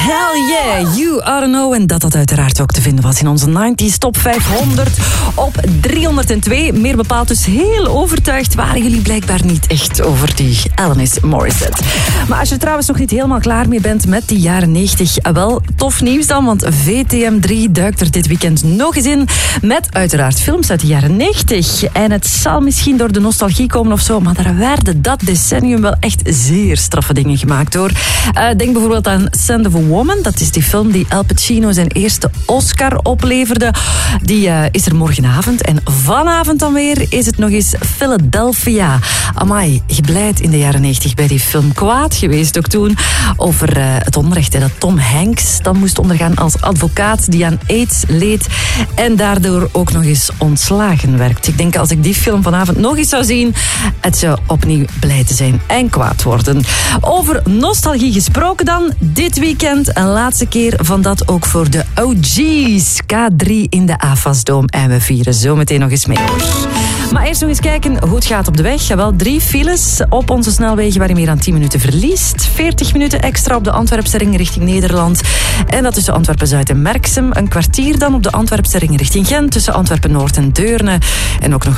Hell yeah, You Oughta Know. En dat uiteraard ook te vinden was in onze 90s Top 500 op 302. Meer bepaald dus heel overtuigd waren jullie blijkbaar niet echt over die Alanis Morissette. Maar als je er trouwens nog niet helemaal klaar mee bent met die jaren 90, wel tof nieuws dan, want VTM3 duikt er dit weekend nog eens in met uiteraard films uit de jaren 90. En het zal misschien door de nostalgie komen of zo, maar daar werden dat decennium wel echt zeer straffe dingen gemaakt hoor. Denk bijvoorbeeld aan Scent of a Woman. Dat is die film die Al Pacino zijn eerste Oscar opleverde. Die is er morgenavond. En vanavond dan weer is het nog eens Philadelphia. Amai, gebleid in de jaren 90 bij die film. Kwaad geweest ook toen over het onrecht dat Tom Hanks dan moest ondergaan als advocaat die aan AIDS leed en daardoor ook nog eens ontslagen werkt. Ik denk als ik die film vanavond nog eens zou zien, het zou opnieuw blij te zijn en kwaad worden. Over nostalgie gesproken dan, dit weekend een laatste keer van dat ook voor de OG's. K3 in de AFAS-dome en we vieren zo meteen nog eens mee. Maar eerst nog eens kijken hoe het gaat op de weg. Wel 3 files op onze snelwegen waar je meer dan 10 minuten verliest. 40 minuten extra op de Antwerpse ring richting Nederland. En dat tussen Antwerpen-Zuid en Merksem. Een kwartier dan op de Antwerpse ring richting Gent. Tussen Antwerpen-Noord en Deurne. En ook nog